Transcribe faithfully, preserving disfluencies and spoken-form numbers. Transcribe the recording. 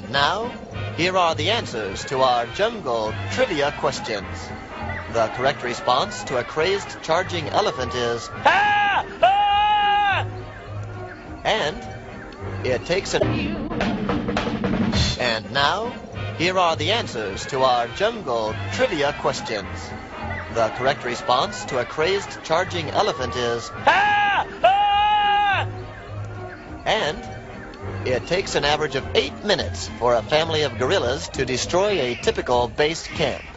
And now, here are the answers to our jungle trivia questions. The correct response to a crazed charging elephant is Ah! Ah! and it takes an... And now, here are the answers to our jungle trivia questions. The correct response to a crazed charging elephant is Ah! Ah! and it takes an average of eight minutes for a family of gorillas to destroy a typical base camp.